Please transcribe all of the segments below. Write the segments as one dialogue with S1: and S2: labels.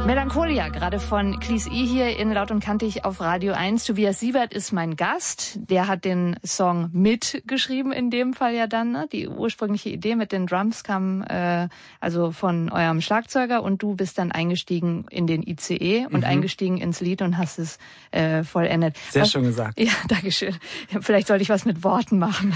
S1: Melancholia, gerade von Cleese E. hier in Laut und Kantig auf Radio 1. Tobias Siebert ist mein Gast. Der hat den Song mitgeschrieben in dem Fall ja dann. Ne? Die ursprüngliche Idee mit den Drums kam also von eurem Schlagzeuger und du bist dann eingestiegen in den ICE und eingestiegen ins Lied und hast es vollendet.
S2: Sehr schön gesagt.
S1: Ja, dankeschön. Vielleicht sollte ich was mit Worten machen.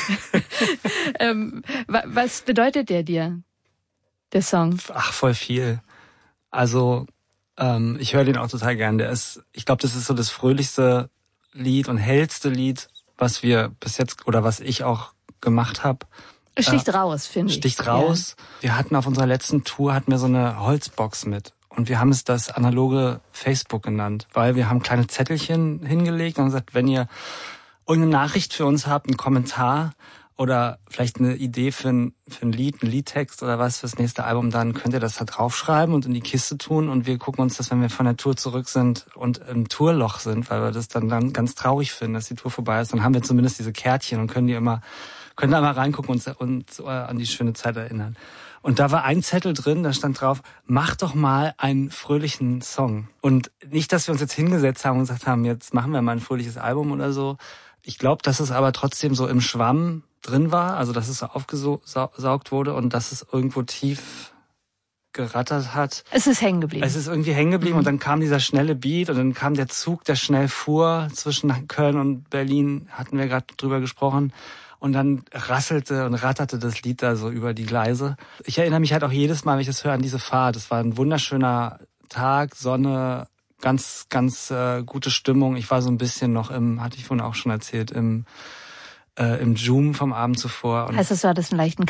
S1: Was bedeutet der dir, der Song?
S2: Ach, voll viel. Also ich höre den auch total gern. Ich glaube, das ist so das fröhlichste Lied und hellste Lied, was wir bis jetzt oder was ich auch gemacht habe.
S1: Sticht raus, finde ich.
S2: Sticht raus. Ja. Wir hatten auf unserer letzten Tour so eine Holzbox mit und wir haben es das analoge Facebook genannt, weil wir haben kleine Zettelchen hingelegt und gesagt, wenn ihr irgendeine Nachricht für uns habt, einen Kommentar oder vielleicht eine Idee für ein Lied, einen Liedtext oder was fürs nächste Album, dann könnt ihr das da draufschreiben und in die Kiste tun und wir gucken uns das, wenn wir von der Tour zurück sind und im Tourloch sind, weil wir das dann ganz traurig finden, dass die Tour vorbei ist, dann haben wir zumindest diese Kärtchen und können da mal reingucken und an die schöne Zeit erinnern. Und da war ein Zettel drin, da stand drauf, mach doch mal einen fröhlichen Song. Und nicht, dass wir uns jetzt hingesetzt haben und gesagt haben, jetzt machen wir mal ein fröhliches Album oder so. Ich glaube, dass es aber trotzdem so im Schwamm drin war, also dass es so aufgesaugt wurde und dass es irgendwo tief gerattert hat.
S1: Es ist hängen geblieben.
S2: Es ist irgendwie hängen geblieben und dann kam dieser schnelle Beat und dann kam der Zug, der schnell fuhr zwischen Köln und Berlin, hatten wir gerade drüber gesprochen. Und dann rasselte und ratterte das Lied da so über die Gleise. Ich erinnere mich halt auch jedes Mal, wenn ich das höre, an diese Fahrt. Es war ein wunderschöner Tag, Sonne, ganz, ganz gute Stimmung. Ich war so ein bisschen noch hatte ich vorhin auch schon erzählt, im Joom vom Abend zuvor.
S1: Heißt das, du hattest einen leichten